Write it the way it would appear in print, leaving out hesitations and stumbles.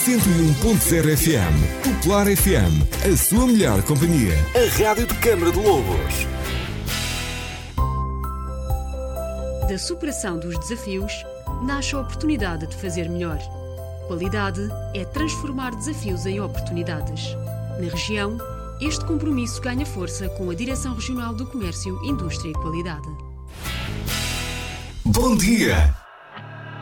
101.0 FM. Popular FM, a sua melhor companhia. A rádio de Câmara de Lobos. Da superação dos desafios, nasce a oportunidade de fazer melhor. Qualidade é transformar desafios em oportunidades. Na região, este compromisso ganha força com a Direção Regional do Comércio, Indústria e Qualidade. Bom dia!